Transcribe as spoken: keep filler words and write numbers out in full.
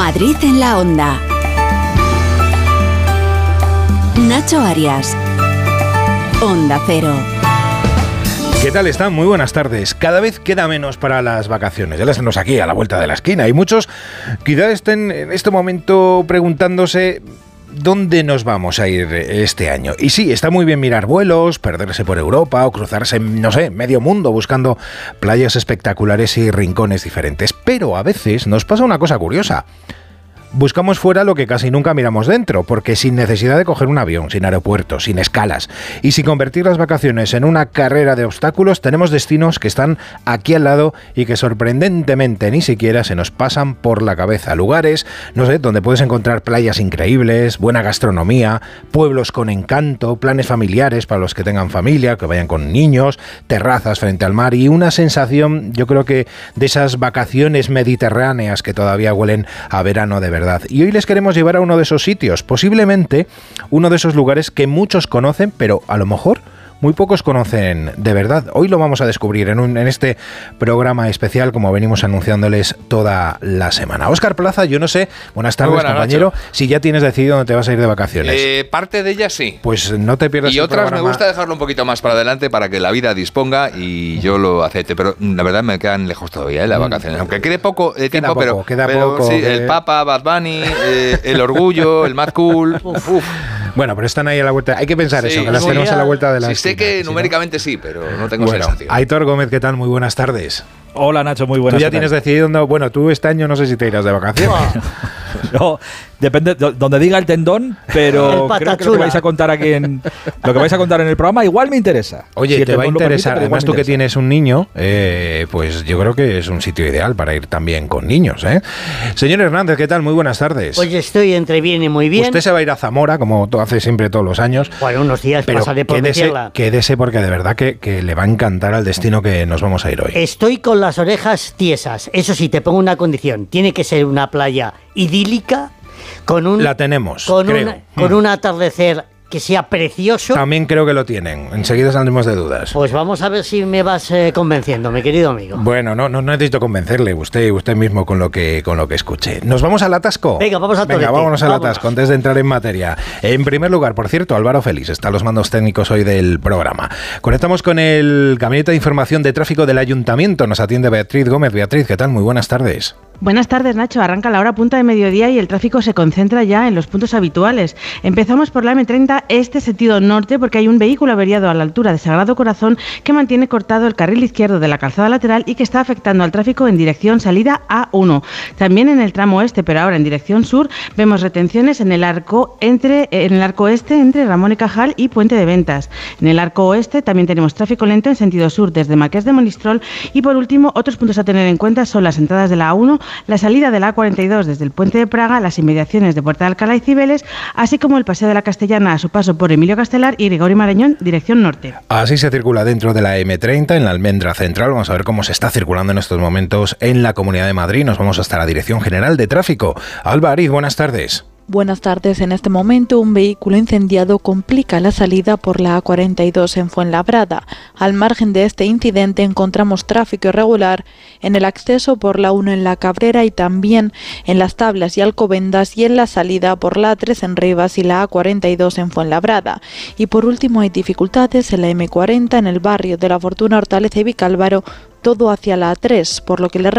Madrid en la Onda. Nacho Arias. Onda Cero. ¿Qué tal están? Muy buenas tardes. Cada vez queda menos para las vacaciones. Ya las tenemos aquí a la vuelta de la esquina. Y muchos quizás estén en este momento preguntándose ¿dónde nos vamos a ir este año? Y sí, está muy bien mirar vuelos, perderse por Europa o cruzarse, no sé, medio mundo buscando playas espectaculares y rincones diferentes. Pero a veces nos pasa una cosa curiosa. Buscamos fuera lo que casi nunca miramos dentro, porque sin necesidad de coger un avión, sin aeropuertos, sin escalas, y sin convertir las vacaciones en una carrera de obstáculos, tenemos destinos que están aquí al lado y que sorprendentemente ni siquiera se nos pasan por la cabeza. Lugares, no sé, donde puedes encontrar playas increíbles, buena gastronomía, pueblos con encanto, planes familiares para los que tengan familia, que vayan con niños, terrazas frente al mar y una sensación, yo creo que de esas vacaciones mediterráneas que todavía huelen a verano de verdad. Y hoy les queremos llevar a uno de esos sitios, posiblemente uno de esos lugares que muchos conocen, pero a lo mejor muy pocos conocen de verdad. Hoy lo vamos a descubrir en, un, en este programa especial, como venimos anunciándoles toda la semana. Óscar Plaza, yo no sé, buenas tardes, buena, compañero, Nacho. Si ya tienes decidido dónde te vas a ir de vacaciones. Eh, parte de ellas sí. Pues no te pierdas y el otras programa. Me gusta dejarlo un poquito más para adelante para que la vida disponga y yo lo acepte, pero la verdad me quedan lejos todavía, ¿eh? Las vacaciones. Aunque quede poco de tiempo, queda poco, pero, queda pero poco, sí, que... el Papa, Bad Bunny, eh, el Orgullo, el Mad Cool. Uf, uf. Bueno, pero están ahí a la vuelta. Hay que pensar sí, eso, que las tenemos a la vuelta de la sí, esquina. Sé que ¿sí, numéricamente no? Sí, pero no tengo bueno, sensación. Aitor Gómez, ¿qué tal? Muy buenas tardes. Hola Nacho, muy buenas tardes. Tú ya tardes. tienes decidido dónde... Bueno, tú este año no sé si te irás de vacaciones. No, depende de donde diga el tendón, pero creo que lo que vais a contar aquí en lo que vais a contar en el programa igual me interesa. Oye, si te va a interesar. Permite, además tú que tienes un niño, eh, pues yo creo que es un sitio ideal para ir también con niños, ¿eh? Señor Hernández, ¿qué tal? Muy buenas tardes. Pues estoy entre bien y muy bien. Usted se va a ir a Zamora, como hace siempre todos los años. Bueno, unos días pero pasaré por quédese, Michelda. quédese porque de verdad que, que le va a encantar al destino que nos vamos a ir hoy. Estoy con las orejas tiesas. Eso sí, te pongo una condición. Tiene que ser una playa idílica. Con un, la tenemos, con creo. Un, con mm. un atardecer que sea precioso. También creo que lo tienen. Enseguida saldremos de dudas. Pues vamos a ver si me vas eh, convenciendo, mi querido amigo. Bueno, no, no necesito convencerle. Usted, usted mismo con lo que con lo que escuche. ¿Nos vamos al atasco? Venga, vamos al Venga, vámonos al vámonos. atasco antes de entrar en materia. En primer lugar, por cierto, Álvaro Félix está a los mandos técnicos hoy del programa. Conectamos con el gabinete de información de tráfico del Ayuntamiento. Nos atiende Beatriz Gómez. Beatriz, ¿qué tal? Muy buenas tardes. Buenas tardes, Nacho. Arranca la hora punta de mediodía y el tráfico se concentra ya en los puntos habituales. Empezamos por la eme treinta, este sentido norte, porque hay un vehículo averiado a la altura de Sagrado Corazón que mantiene cortado el carril izquierdo de la calzada lateral y que está afectando al tráfico en dirección salida A uno. También en el tramo oeste, pero ahora en dirección sur, vemos retenciones en el arco entre en el arco este entre Ramón y Cajal y Puente de Ventas. En el arco oeste también tenemos tráfico lento en sentido sur desde Marqués de Monistrol y por último, otros puntos a tener en cuenta son las entradas de la A uno, la salida de la A cuarenta y dos desde el Puente de Praga, las inmediaciones de Puerta de Alcalá y Cibeles, así como el Paseo de la Castellana a su paso por Emilio Castelar y Gregorio Marañón, dirección norte. Así se circula dentro de la eme treinta, en la Almendra Central. Vamos a ver cómo se está circulando en estos momentos en la Comunidad de Madrid. Nos vamos hasta la Dirección General de Tráfico. Alba Ariz, buenas tardes. Buenas tardes. En este momento, un vehículo incendiado complica la salida por la A cuarenta y dos en Fuenlabrada. Al margen de este incidente, encontramos tráfico irregular en el acceso por la uno en La Cabrera y también en Las Tablas y Alcobendas y en la salida por la A tres en Rivas y la A cuarenta y dos en Fuenlabrada. Y por último, hay dificultades en la eme cuarenta en el barrio de La Fortuna, Hortaleza y Vicálvaro, todo hacia la A tres, por lo que le